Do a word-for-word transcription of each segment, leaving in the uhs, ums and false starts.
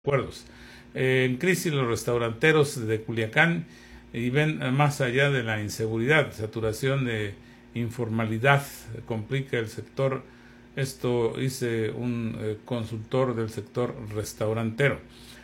acuerdos. Eh, en crisis los restauranteros de Culiacán y ven más allá de la inseguridad, saturación de informalidad, complica el sector. Esto dice un eh, consultor del sector restaurantero.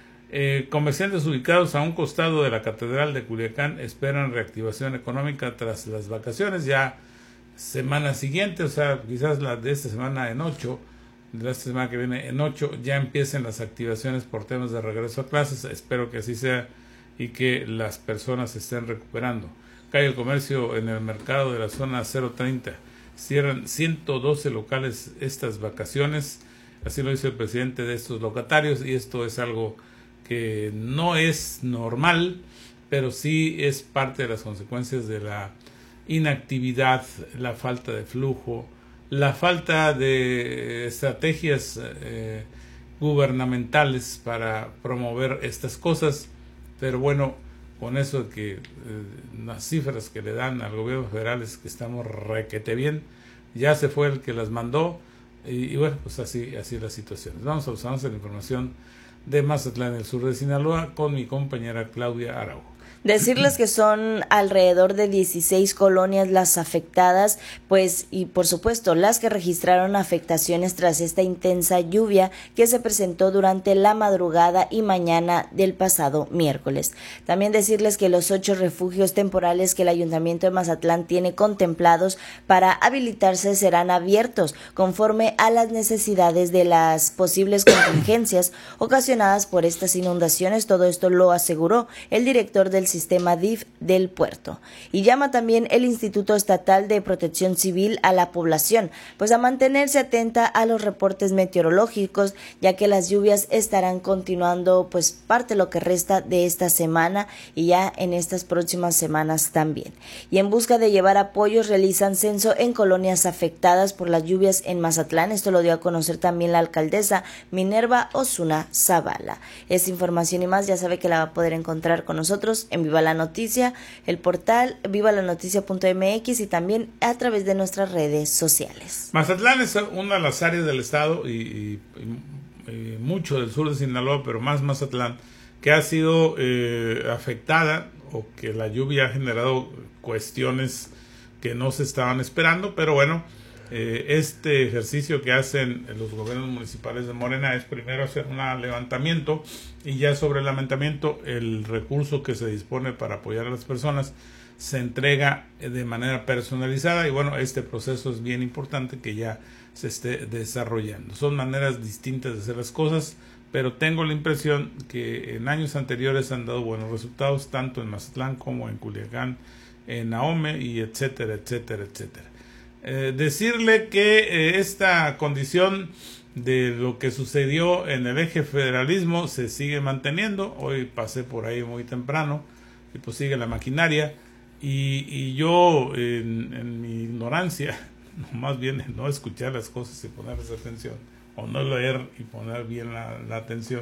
Eh, comerciantes ubicados a un costado de la Catedral de Culiacán esperan reactivación económica tras las vacaciones, ya semana siguiente, o sea, quizás la de esta semana en ocho, de la semana que viene en ocho, ya empiecen las activaciones por temas de regreso a clases. Espero que así sea y que las personas se estén recuperando. Cae el comercio en el mercado de la zona cero treinta. Cierran ciento doce locales estas vacaciones, así lo dice el presidente de estos locatarios, y esto es algo que no es normal, pero sí es parte de las consecuencias de la inactividad, la falta de flujo, la falta de estrategias eh, gubernamentales para promover estas cosas. Pero bueno, con eso que eh, las cifras que le dan al gobierno federal es que estamos requete bien, ya se fue el que las mandó, y, y bueno, pues así, así es la situación. Vamos a usar la información de Mazatlán, el sur de Sinaloa, con mi compañera Claudia Araujo. Decirles que son alrededor de dieciséis colonias las afectadas, pues, y por supuesto las que registraron afectaciones tras esta intensa lluvia que se presentó durante la madrugada y mañana del pasado miércoles. También decirles que los ocho refugios temporales que el Ayuntamiento de Mazatlán tiene contemplados para habilitarse serán abiertos conforme a las necesidades de las posibles contingencias ocasionadas por estas inundaciones. Todo esto lo aseguró el director del sistema D I F del puerto. Y llama también el Instituto Estatal de Protección Civil a la población, pues a mantenerse atenta a los reportes meteorológicos, ya que las lluvias estarán continuando pues parte de lo que resta de esta semana y ya en estas próximas semanas también. Y en busca de llevar apoyos realizan censo en colonias afectadas por las lluvias en Mazatlán. Esto lo dio a conocer también la alcaldesa Minerva Osuna Zavala. Esa información y más ya sabe que la va a poder encontrar con nosotros en Viva la Noticia, el portal viva la noticia punto m x y también a través de nuestras redes sociales. Mazatlán es una de las áreas del estado y, y, y mucho del sur de Sinaloa, pero más Mazatlán, que ha sido eh, afectada o que la lluvia ha generado cuestiones que no se estaban esperando, pero bueno, eh, este ejercicio que hacen los gobiernos municipales de Morena es primero hacer un levantamiento y ya sobre el levantamiento el recurso que se dispone para apoyar a las personas se entrega de manera personalizada, y bueno, este proceso es bien importante que ya se esté desarrollando. Son maneras distintas de hacer las cosas, pero tengo la impresión que en años anteriores han dado buenos resultados, tanto en Mazatlán como en Culiacán, en Ahome y etcétera, etcétera, etcétera. Eh, decirle que eh, esta condición de lo que sucedió en el eje federalismo se sigue manteniendo. Hoy pasé por ahí muy temprano y pues sigue la maquinaria, y, y yo en, en mi ignorancia, no, más bien en no escuchar las cosas y ponerles atención, o no leer y poner bien la, la atención,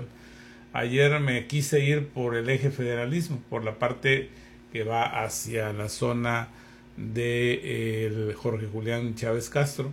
ayer me quise ir por el eje federalismo, por la parte que va hacia la zona de eh, el Jorge Julián Chávez Castro,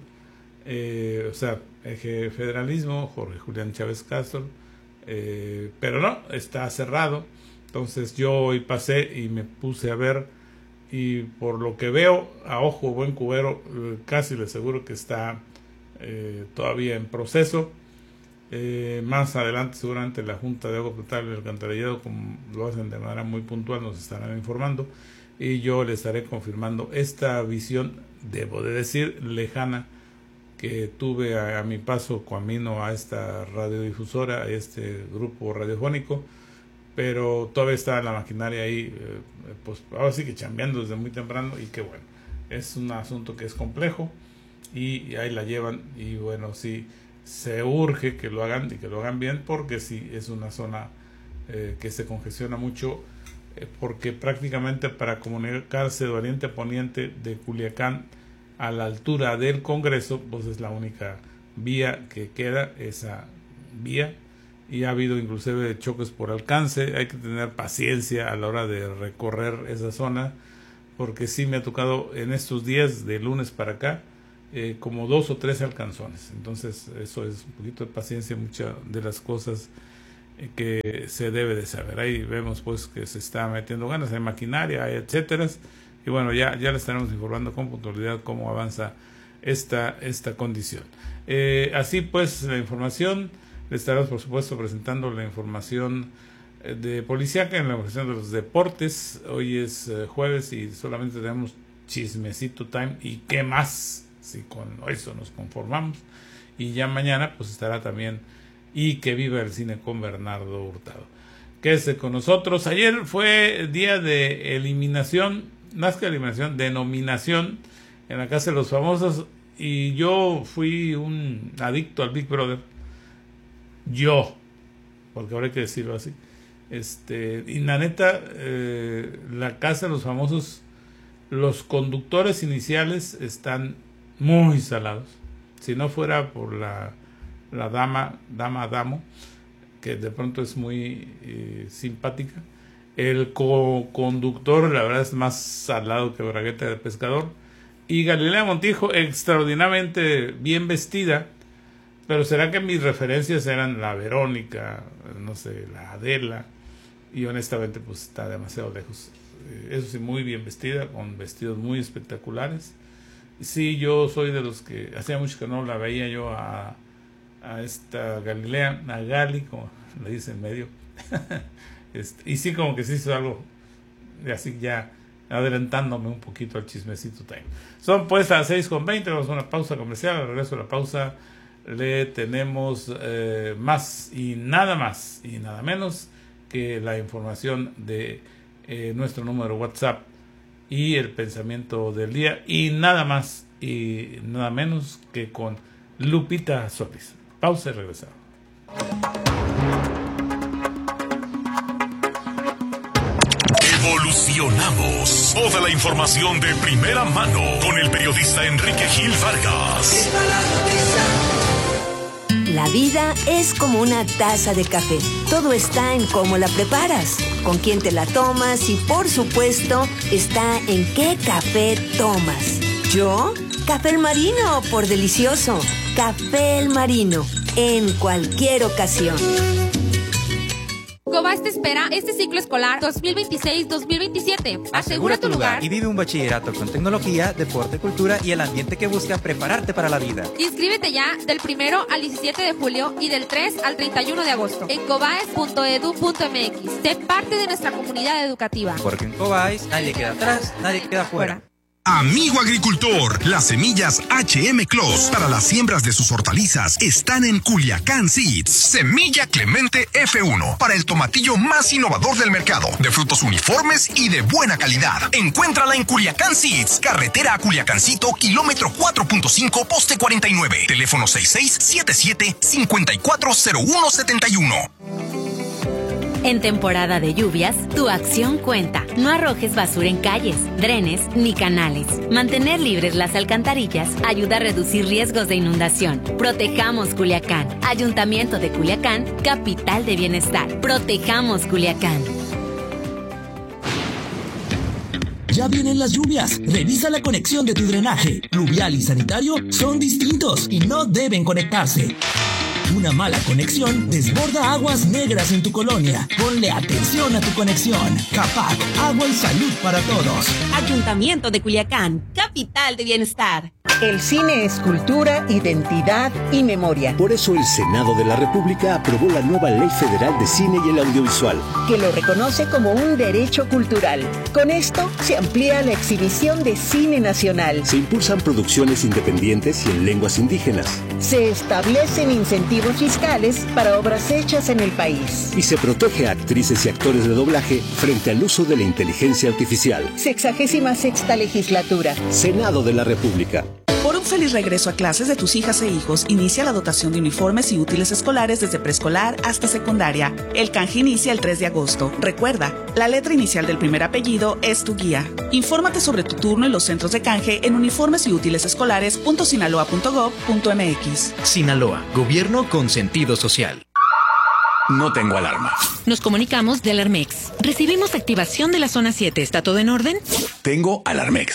eh, o sea, eje federalismo, Jorge Julián Chávez Castro, eh, pero no, está cerrado. Entonces yo hoy pasé y me puse a ver, y por lo que veo, a ojo buen cubero, eh, casi le aseguro que está eh, todavía en proceso. Eh, más adelante seguramente la Junta de Agua Potable y Alcantarillado, como lo hacen de manera muy puntual, nos estarán informando y yo les estaré confirmando esta visión, debo de decir, lejana, que tuve a, a mi paso camino a esta radiodifusora, a este grupo radiofónico, pero todavía está la maquinaria ahí, eh, pues ahora sí que chambeando desde muy temprano, y que bueno, es un asunto que es complejo y, y ahí la llevan, y bueno, sí se urge que lo hagan y que lo hagan bien, porque sí es una zona eh, que se congestiona mucho, eh, porque prácticamente para comunicarse de oriente a poniente de Culiacán a la altura del Congreso, pues es la única vía que queda, esa vía, y ha habido inclusive choques por alcance. Hay que tener paciencia a la hora de recorrer esa zona, porque sí me ha tocado en estos días de lunes para acá eh, como dos o tres alcanzones. Entonces eso es un poquito de paciencia, muchas de las cosas que se debe de saber. Ahí vemos pues que se está metiendo ganas, hay maquinaria, hay etcétera, y bueno, ya, ya les estaremos informando con puntualidad cómo avanza esta, esta condición. Eh, así pues, la información, le estaremos por supuesto presentando la información de policíaca en la información de los deportes. Hoy es eh, jueves y solamente tenemos chismecito time, y qué más si con eso nos conformamos. Y ya mañana pues estará también Y que viva el cine con Bernardo Hurtado. Quédese con nosotros. Ayer fue día de eliminación, más que eliminación, de nominación en la Casa de los Famosos, y yo fui un adicto al Big Brother. Yo, porque ahora hay que decirlo así. Este, y la neta, eh, la Casa de los Famosos, los conductores iniciales están muy salados. Si no fuera por la la dama, dama Damo, que de pronto es muy eh, simpática. El co-conductor, la verdad, es más salado que bragueta de pescador. Y Galilea Montijo, extraordinariamente bien vestida, pero será que mis referencias eran la Verónica, no sé, la Adela, y honestamente pues está demasiado lejos. Eh, eso sí, muy bien vestida, con vestidos muy espectaculares. Sí, yo soy de los que hacía mucho que no la veía yo a a esta Galilea, a Gali, como le dicen medio. este, y sí, como que sí hizo algo así, ya adelantándome un poquito al chismecito time. Son pues a las seis con veinte, vamos a una pausa comercial. Al regreso de la pausa le tenemos eh, más y nada más y nada menos que la información de eh, nuestro número WhatsApp y el pensamiento del día, y nada más y nada menos que con Lupita Solís. Pausa y regresamos. Evolucionamos. Toda la información de primera mano con el periodista Enrique Gil Vargas. La vida es como una taza de café. Todo está en cómo la preparas, con quién te la tomas y, por supuesto, está en qué café tomas. ¿Yo? Café El Marino, por delicioso. Café El Marino, en cualquier ocasión. Cobás te espera este ciclo escolar dos mil veintiséis dos mil veintisiete. Asegura tu lugar y vive un bachillerato con tecnología, deporte, cultura y el ambiente que busca prepararte para la vida. Inscríbete ya del primero al diecisiete de julio y del tres al treinta y uno de agosto en cobaes punto edu punto mx. Sé parte de nuestra comunidad educativa. Porque en Cobaes nadie queda atrás, nadie queda fuera. Amigo agricultor, las semillas H M Clos para las siembras de sus hortalizas están en Culiacán Seeds. Semilla Clemente F uno para el tomatillo más innovador del mercado, de frutos uniformes y de buena calidad. Encuéntrala en Culiacán Seeds, carretera a Culiacancito, kilómetro cuatro punto cinco, poste cuarenta y nueve, teléfono seis seis siete siete, cinco cuatro cero uno siete uno. En temporada de lluvias, tu acción cuenta. No arrojes basura en calles, drenes ni canales. Mantener libres las alcantarillas ayuda a reducir riesgos de inundación. Protejamos Culiacán. Ayuntamiento de Culiacán, capital de bienestar. Protejamos Culiacán. Ya vienen las lluvias. Revisa la conexión de tu drenaje. Pluvial y sanitario son distintos y no deben conectarse. Una mala conexión desborda aguas negras en tu colonia. Ponle atención a tu conexión. CAPAC, agua y salud para todos. Ayuntamiento de Culiacán, capital de bienestar. El cine es cultura, identidad y memoria. Por eso el Senado de la República aprobó la nueva Ley Federal de Cine y el Audiovisual, que lo reconoce como un derecho cultural. Con esto se amplía la exhibición de cine nacional. Se impulsan producciones independientes y en lenguas indígenas. Se establecen incentivos fiscales para obras hechas en el país. Y se protege a actrices y actores de doblaje frente al uso de la inteligencia artificial. Sexagésima sexta legislatura. Senado de la República. Por un feliz regreso a clases de tus hijas e hijos, inicia la dotación de uniformes y útiles escolares desde preescolar hasta secundaria. El canje inicia el tres de agosto. Recuerda, la letra inicial del primer apellido es tu guía. Infórmate sobre tu turno en los centros de canje en uniformes y útiles escolares punto sinaloa punto gob punto mx. Sinaloa, gobierno con sentido social. No tengo alarma. Nos comunicamos de Alarmex. Recibimos activación de la zona siete. ¿Está todo en orden? Tengo Alarmex.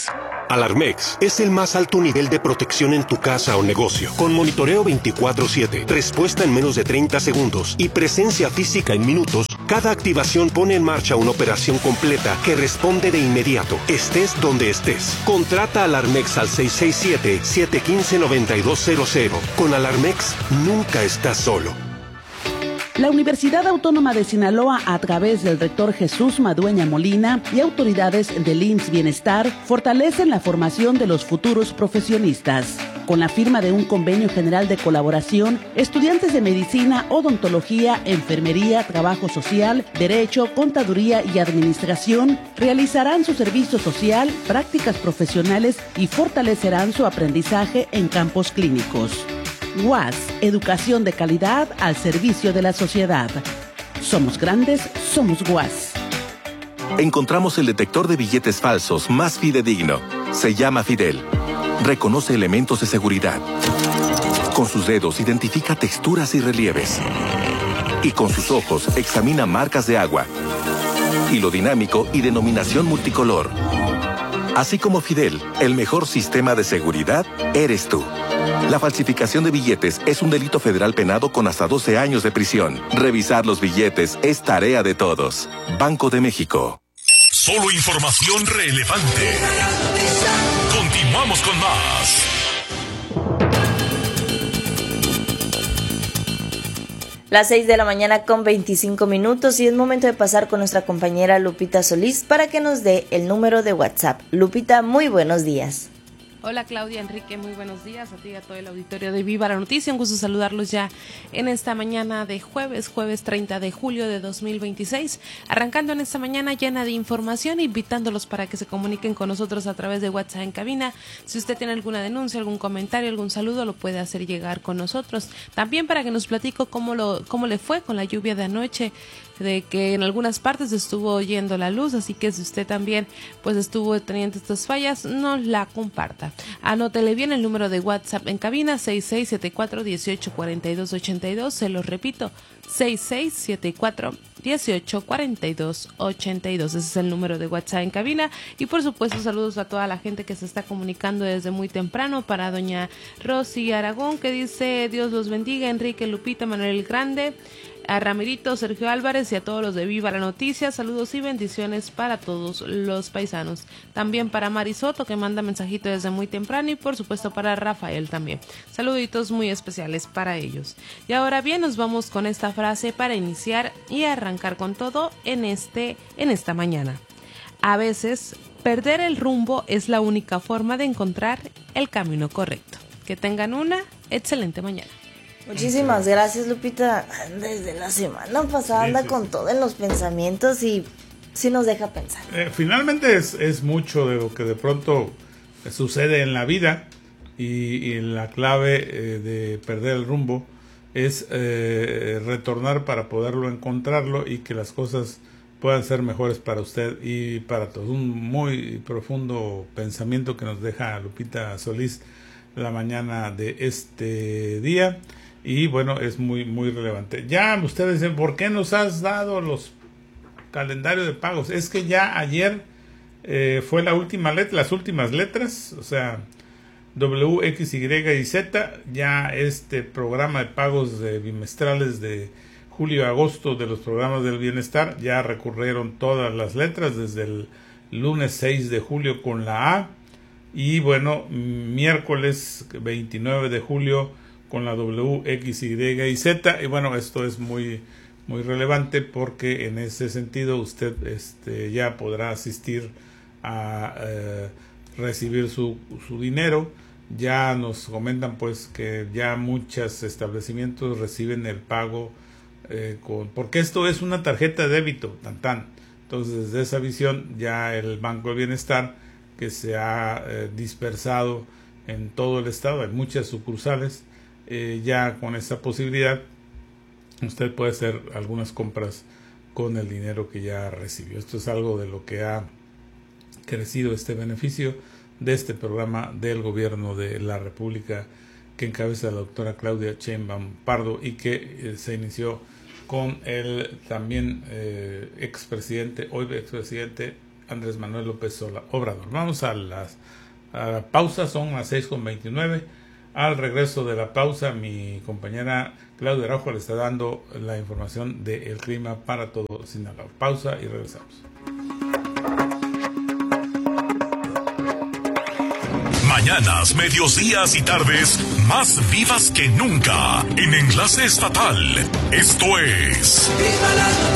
Alarmex es el más alto nivel de protección en tu casa o negocio, con monitoreo veinticuatro siete, respuesta en menos de treinta segundos y presencia física en minutos. Cada activación pone en marcha una operación completa que responde de inmediato, estés donde estés. Contrata Alarmex al seis seis siete, siete uno cinco, nueve dos cero cero. Con Alarmex nunca estás solo. La Universidad Autónoma de Sinaloa, a través del rector Jesús Madueña Molina y autoridades del I M S S Bienestar, fortalecen la formación de los futuros profesionistas. Con la firma de un convenio general de colaboración, estudiantes de medicina, odontología, enfermería, trabajo social, derecho, contaduría y administración realizarán su servicio social, prácticas profesionales y fortalecerán su aprendizaje en campos clínicos. U A S, educación de calidad al servicio de la sociedad. Somos grandes, somos U A S. Encontramos el detector de billetes falsos más fidedigno. Se llama Fidel. Reconoce elementos de seguridad. Con sus dedos identifica texturas y relieves. Y con sus ojos examina marcas de agua, hilo dinámico y denominación multicolor. Así como Fidel, el mejor sistema de seguridad eres tú. La falsificación de billetes es un delito federal penado con hasta doce años de prisión. Revisar los billetes es tarea de todos. Banco de México. Solo información relevante. Continuamos con más. Las seis de la mañana con veinticinco minutos y es momento de pasar con nuestra compañera Lupita Solís para que nos dé el número de WhatsApp. Lupita, muy buenos días. Hola Claudia, Enrique, muy buenos días a ti y a todo el auditorio de Viva la Noticia. Un gusto saludarlos ya en esta mañana de jueves, jueves treinta de julio de dos mil veintiséis. Arrancando en esta mañana llena de información, invitándolos para que se comuniquen con nosotros a través de WhatsApp en cabina. Si usted tiene alguna denuncia, algún comentario, algún saludo, lo puede hacer llegar con nosotros. También para que nos platico cómo, lo, cómo le fue con la lluvia de anoche, de que en algunas partes estuvo yendo la luz, así que si usted también pues estuvo teniendo estas fallas, nos la comparta. Anótele bien el número de WhatsApp en cabina, seis seis siete cuatro, uno ocho cuatro dos ocho dos, se lo repito, seis seis siete cuatro, uno ocho cuatro dos ocho dos, ese es el número de WhatsApp en cabina. Y por supuesto saludos a toda la gente que se está comunicando desde muy temprano, para doña Rosy Aragón, que dice Dios los bendiga, Enrique, Lupita, Manuel Grande, a Ramirito, Sergio Álvarez y a todos los de Viva la Noticia, saludos y bendiciones para todos los paisanos. También para Mari Soto, que manda mensajito desde muy temprano, y por supuesto para Rafael también. Saluditos muy especiales para ellos. Y ahora bien, nos vamos con esta frase para iniciar y arrancar con todo en, este, en esta mañana. A veces, perder el rumbo es la única forma de encontrar el camino correcto. Que tengan una excelente mañana. Muchísimas gracias, Lupita. Desde la semana pasada anda con todo en los pensamientos y sí nos deja pensar. Eh, finalmente es, es mucho de lo que de pronto sucede en la vida y, y la clave eh, de perder el rumbo es eh, retornar para poderlo encontrarlo y que las cosas puedan ser mejores para usted y para todos. Un muy profundo pensamiento que nos deja Lupita Solís la mañana de este día. Y bueno, es muy muy relevante. Ya ustedes dicen, ¿por qué nos has dado los calendarios de pagos? Es que ya ayer eh, fue la última letra, las últimas letras, o sea, W, X, Y y Z. Ya este programa de pagos de bimestrales de julio a agosto de los programas del bienestar, ya recurrieron todas las letras desde el lunes seis de julio con la A. Y bueno, miércoles veintinueve de julio con la W, X, Y y Z. Y bueno, esto es muy muy relevante porque en ese sentido usted este, ya podrá asistir a eh, recibir su, su dinero. Ya nos comentan pues que ya muchos establecimientos reciben el pago eh, con, porque esto es una tarjeta de débito, tan tan. Entonces, desde esa visión, ya el Banco del Bienestar, que se ha eh, dispersado en todo el estado, hay muchas sucursales, Eh, ya con esta posibilidad usted puede hacer algunas compras con el dinero que ya recibió. Esto es algo de lo que ha crecido este beneficio de este programa del gobierno de la República que encabeza la doctora Claudia Sheinbaum Pardo y que eh, se inició con el también eh, expresidente, hoy expresidente Andrés Manuel López Obrador. Vamos a las a la pausa, son las seis con veintinueve. Al regreso de la pausa, mi compañera Claudia Araujo le está dando la información del clima para todo Sinaloa. Pausa y regresamos. Mañanas, medios días y tardes más vivas que nunca en Enlace Estatal. Esto es ¡Viva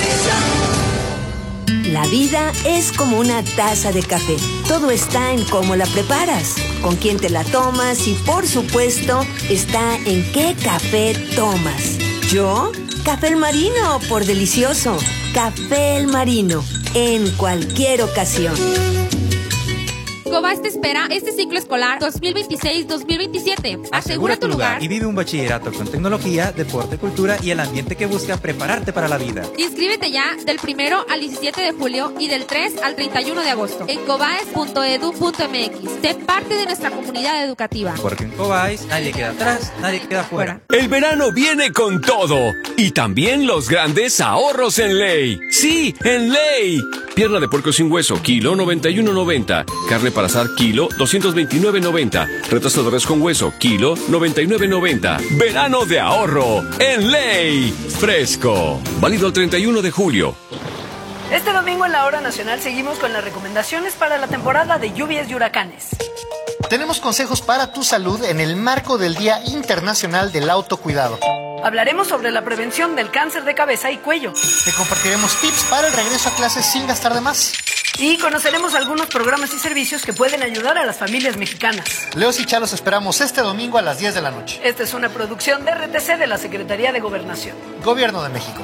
la noticia! La vida es como una taza de café. Todo está en cómo la preparas, con quién te la tomas y, por supuesto, está en qué café tomas. ¿Yo? Café El Marino, por delicioso. Café El Marino, en cualquier ocasión. Cobás te espera este ciclo escolar dos mil veintiséis dos mil veintisiete. Asegura tu lugar y vive un bachillerato con tecnología, deporte, cultura y el ambiente que busca prepararte para la vida. Inscríbete ya del primero al diecisiete de julio y del tres al treinta y uno de agosto en cobaes punto edu punto mx. Sé parte de nuestra comunidad educativa. Porque en Cobaes nadie queda atrás, nadie queda fuera. El verano viene con todo y también los grandes ahorros en Ley. Sí, en Ley. Pierna de puerco sin hueso, kilo noventa y uno noventa. Carne para asar, kilo doscientos veintinueve noventa. Retraso de res con hueso, kilo noventa y nueve noventa. Verano de ahorro en Ley. Fresco. Válido el treinta y uno de julio. Este domingo en la Hora Nacional seguimos con las recomendaciones para la temporada de lluvias y huracanes. Tenemos consejos para tu salud en el marco del Día Internacional del Autocuidado. Hablaremos sobre la prevención del cáncer de cabeza y cuello. Te compartiremos tips para el regreso a clases sin gastar de más. Y conoceremos algunos programas y servicios que pueden ayudar a las familias mexicanas. Leos y Chalos esperamos este domingo a las diez de la noche. Esta es una producción de R T C de la Secretaría de Gobernación. Gobierno de México.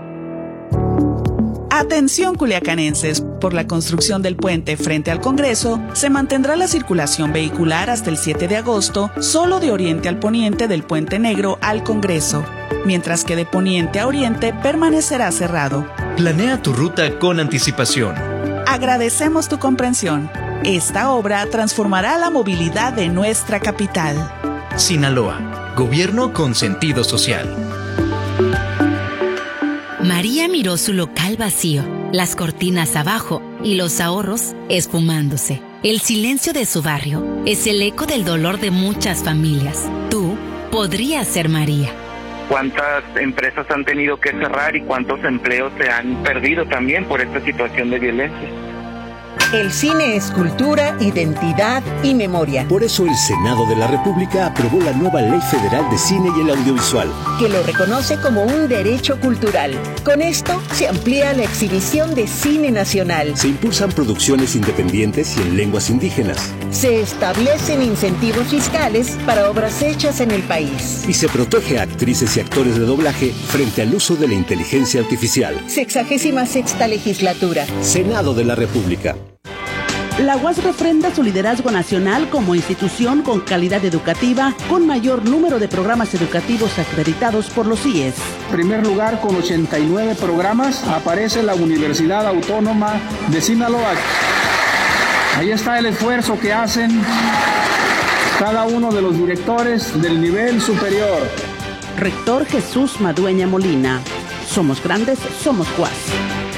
Atención culiacanenses, por la construcción del puente frente al Congreso, se mantendrá la circulación vehicular hasta el siete de agosto, solo de oriente al poniente del Puente Negro al Congreso, mientras que de poniente a oriente permanecerá cerrado. Planea tu ruta con anticipación. Agradecemos tu comprensión. Esta obra transformará la movilidad de nuestra capital. Sinaloa, gobierno con sentido social. María miró su local vacío, las cortinas abajo y los ahorros esfumándose. El silencio de su barrio es el eco del dolor de muchas familias. Tú podrías ser María. ¿Cuántas empresas han tenido que cerrar y cuántos empleos se han perdido también por esta situación de violencia? El cine es cultura, identidad y memoria. Por eso el Senado de la República aprobó la nueva Ley Federal de Cine y el Audiovisual, que lo reconoce como un derecho cultural. Con esto se amplía la exhibición de cine nacional. Se impulsan producciones independientes y en lenguas indígenas. Se establecen incentivos fiscales para obras hechas en el país. Y se protege a actrices y actores de doblaje frente al uso de la inteligencia artificial. Sexagésima sexta legislatura. Senado de la República. La U A S refrenda su liderazgo nacional como institución con calidad educativa, con mayor número de programas educativos acreditados por los I E S. En primer lugar, con ochenta y nueve programas, aparece la Universidad Autónoma de Sinaloa. Ahí está el esfuerzo que hacen cada uno de los directores del nivel superior. Rector Jesús Madueña Molina. Somos grandes, somos U A S.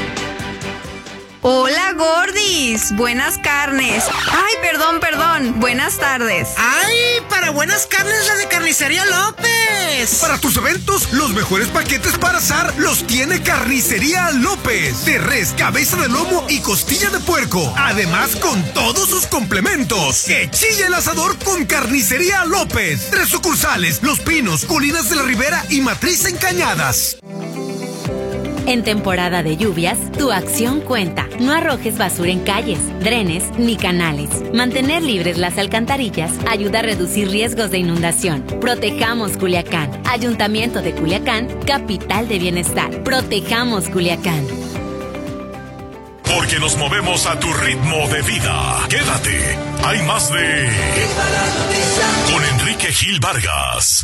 Hola, gordis. Buenas carnes. Ay, perdón, perdón. Buenas tardes. ¡Ay! Para buenas carnes, la de Carnicería López. Para tus eventos, los mejores paquetes para asar los tiene Carnicería López. De res, cabeza de lomo y costilla de puerco. Además, con todos sus complementos. Que chille el asador con Carnicería López. Tres sucursales: Los Pinos, Colinas de la Ribera y Matriz en Cañadas. En temporada de lluvias, tu acción cuenta. No arrojes basura en calles, drenes ni canales. Mantener libres las alcantarillas ayuda a reducir riesgos de inundación. Protejamos Culiacán. Ayuntamiento de Culiacán, capital de bienestar. Protejamos Culiacán. Porque nos movemos a tu ritmo de vida. Quédate. Hay más de... Con Enrique Gil Vargas.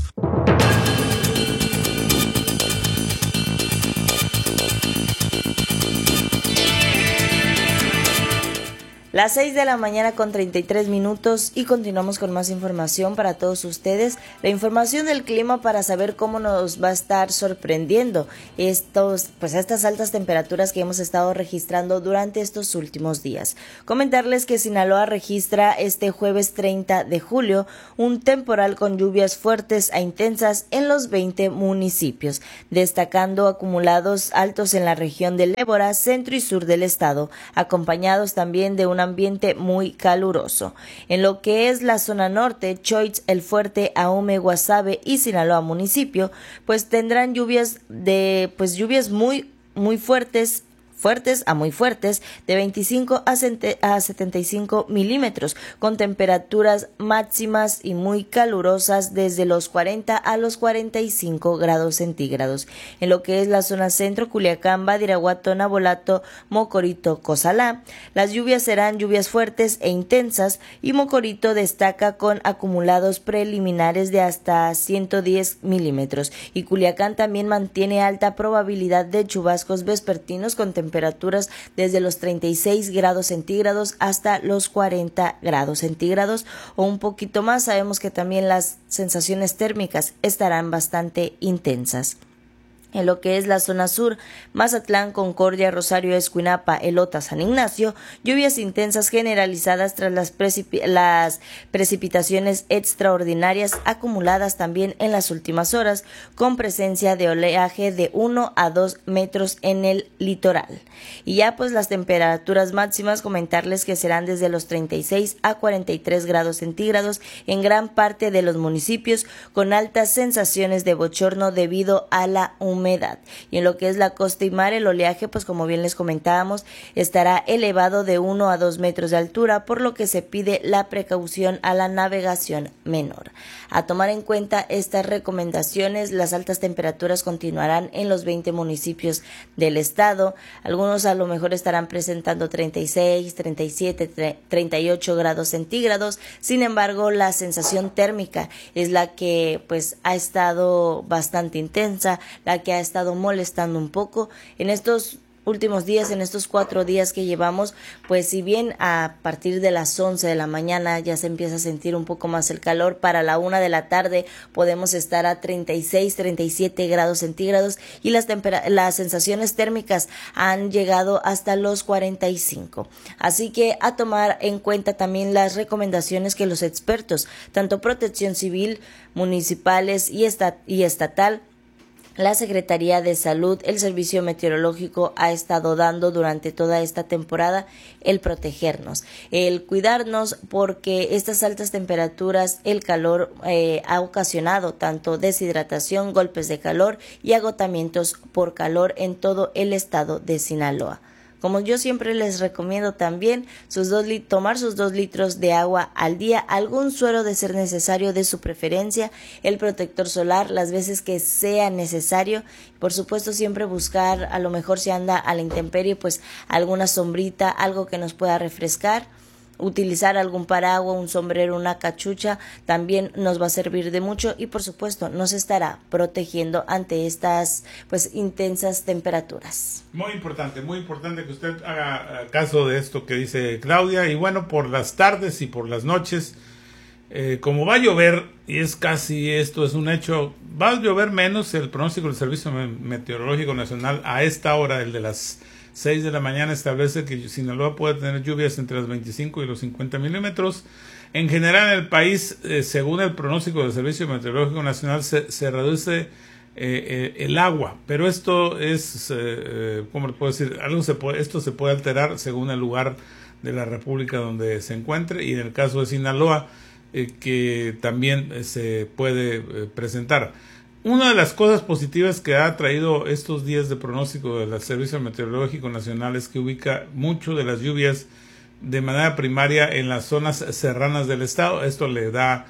Las seis de la mañana con treinta y tres minutos y continuamos con más información para todos ustedes. La información del clima para saber cómo nos va a estar sorprendiendo estos, pues estas altas temperaturas que hemos estado registrando durante estos últimos días. Comentarles que Sinaloa registra este jueves treinta de julio un temporal con lluvias fuertes a intensas en los veinte municipios, destacando acumulados altos en la región del Ébora, centro y sur del estado, acompañados también de una ambiente muy caluroso. En lo que es la zona norte, Choix, El Fuerte, Ahome, Guasave y Sinaloa municipio, pues tendrán lluvias de pues lluvias muy muy fuertes fuertes a muy fuertes de veinticinco a setenta y cinco milímetros, con temperaturas máximas y muy calurosas desde los cuarenta a los cuarenta y cinco grados centígrados. En lo que es la zona centro, Culiacán, Badiraguato, Nabolato, Mocorito, Cozalá, las lluvias serán lluvias fuertes e intensas y Mocorito destaca con acumulados preliminares de hasta ciento diez milímetros y Culiacán también mantiene alta probabilidad de chubascos vespertinos con temperaturas temperaturas desde los treinta y seis grados centígrados hasta los cuarenta grados centígrados o un poquito más. Sabemos que también las sensaciones térmicas estarán bastante intensas. En lo que es la zona sur, Mazatlán, Concordia, Rosario, Escuinapa, Elota, San Ignacio, lluvias intensas generalizadas tras las, precip- las precipitaciones extraordinarias acumuladas también en las últimas horas, con presencia de oleaje de uno a dos metros en el litoral. Y ya pues las temperaturas máximas, comentarles que serán desde los treinta y seis a cuarenta y tres grados centígrados en gran parte de los municipios, con altas sensaciones de bochorno debido a la humedad. Y en lo que es la costa y mar, el oleaje, pues como bien les comentábamos, estará elevado de uno a dos metros de altura, por lo que se pide la precaución a la navegación menor. A tomar en cuenta estas recomendaciones, las altas temperaturas continuarán en los veinte municipios del estado. Algunos a lo mejor estarán presentando treinta y seis, treinta y siete, treinta y ocho grados centígrados. Sin embargo, la sensación térmica es la que pues ha estado bastante intensa, la que ha estado molestando un poco en estos últimos días, en estos cuatro días que llevamos. Pues si bien a partir de las once de la mañana ya se empieza a sentir un poco más el calor, para la una de la tarde podemos estar a treinta y seis, treinta y siete grados centígrados y las, tempera- las sensaciones térmicas han llegado hasta los cuarenta y cinco. Así que a tomar en cuenta también las recomendaciones que los expertos, tanto Protección Civil, municipales y, esta- y estatal, la Secretaría de Salud, el Servicio Meteorológico ha estado dando durante toda esta temporada, el protegernos, el cuidarnos, porque estas altas temperaturas, el calor eh, ha ocasionado tanto deshidratación, golpes de calor y agotamientos por calor en todo el estado de Sinaloa. Como yo siempre les recomiendo también sus dos lit- tomar sus dos litros de agua al día, algún suero de ser necesario de su preferencia, el protector solar las veces que sea necesario. Por supuesto siempre buscar, a lo mejor si anda a la intemperie, pues alguna sombrita, algo que nos pueda refrescar. Utilizar algún paraguas, un sombrero, una cachucha también nos va a servir de mucho y por supuesto nos estará protegiendo ante estas pues intensas temperaturas. Muy importante, muy importante que usted haga caso de esto que dice Claudia. Y bueno, por las tardes y por las noches, eh, como va a llover, y es casi esto es un hecho, va a llover menos. El pronóstico del Servicio Meteorológico Nacional a esta hora, el de las seis de la mañana, establece que Sinaloa puede tener lluvias entre los veinticinco y los cincuenta milímetros. En general en el país, eh, según el pronóstico del Servicio Meteorológico Nacional, se, se reduce eh, eh, el agua, pero esto es, eh, ¿cómo le puedo decir? Algo se puede, esto se puede alterar según el lugar de la República donde se encuentre, y en el caso de Sinaloa, eh, que también eh, se puede eh, presentar. Una de las cosas positivas que ha traído estos días de pronóstico del Servicio Meteorológico Nacional es que ubica mucho de las lluvias de manera primaria en las zonas serranas del estado. Esto le da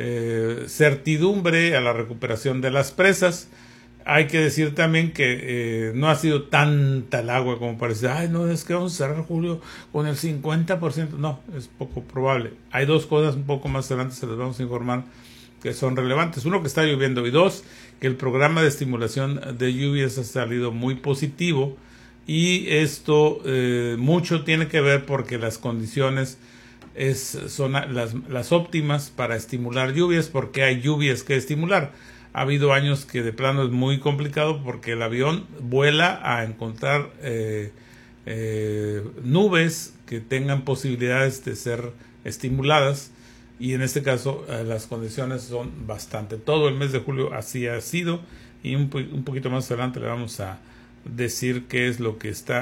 eh, certidumbre a la recuperación de las presas. Hay que decir también que eh, no ha sido tanta el agua como parece. Ay, no, es que vamos a cerrar julio con el cincuenta por ciento. No, es poco probable. Hay dos cosas un poco más adelante, se las vamos a informar, que son relevantes. Uno, que está lloviendo, y dos, que el programa de estimulación de lluvias ha salido muy positivo y esto eh, mucho tiene que ver porque las condiciones es, son las, las óptimas para estimular lluvias, porque hay lluvias que estimular. Ha habido años que de plano es muy complicado porque el avión vuela a encontrar eh, eh, nubes que tengan posibilidades de ser estimuladas, y en este caso eh, las condiciones son bastante. Todo el mes de julio así ha sido, y un, un poquito más adelante le vamos a decir qué es lo que está